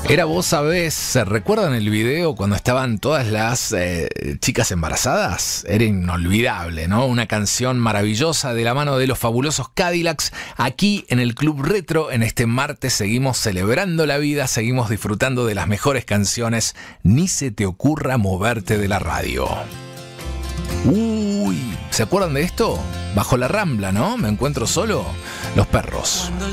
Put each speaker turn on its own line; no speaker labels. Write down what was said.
Era Vos Sabés. ¿Se recuerdan el video cuando estaban todas las chicas embarazadas? Era inolvidable, ¿no? Una canción maravillosa de la mano de los fabulosos Cadillacs. Aquí en el Club Retro, en este martes, seguimos celebrando la vida, seguimos disfrutando de las mejores canciones. Ni se te ocurra moverte de la radio. Uy, ¿se acuerdan de esto? Bajo la Rambla, ¿no? Me encuentro solo. Los Perros.